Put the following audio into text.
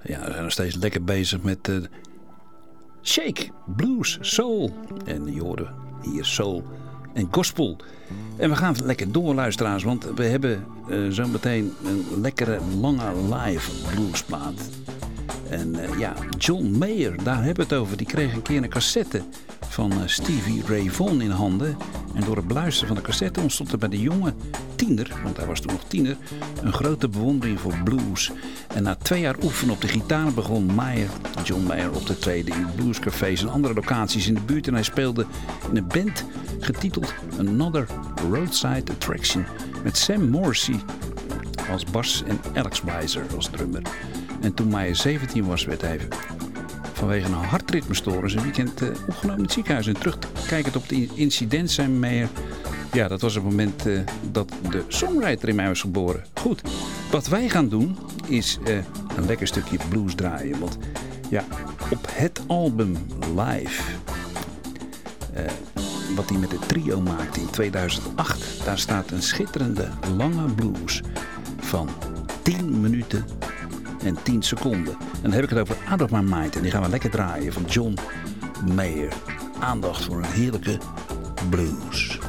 Ja, we zijn nog steeds lekker bezig met shake, blues, soul. En je hoorde hier soul en gospel. En we gaan lekker door, luisteraars, want we hebben zo meteen een lekkere lange live bluesplaat. En John Mayer, daar hebben we het over. Die kreeg een keer een cassette van Stevie Ray Vaughan in handen. En door het beluisteren van de cassette ontstond er bij de jonge tiener, want hij was toen nog tiener, een grote bewondering voor blues. En na 2 jaar oefenen op de gitaar begon John Mayer op te treden in bluescafés en andere locaties in de buurt. En hij speelde in een band getiteld Another Roadside Attraction met Sam Morrissey als bas en Alex Weiser als drummer. En toen Mayer 17 was, werd hij vanwege een hartritmestoornis een weekend opgenomen in het ziekenhuis. En terugkijkend op de incident zei Mayer, ja, dat was het moment dat de songwriter in mij was geboren. Goed, wat wij gaan doen is een lekker stukje blues draaien. Want ja, op het album Live, wat hij met het trio maakte in 2008, daar staat een schitterende lange blues van 10 minuten en 10 seconden. En dan heb ik het over Out of My Mind. En die gaan we lekker draaien van John Mayer. Aandacht voor een heerlijke blues.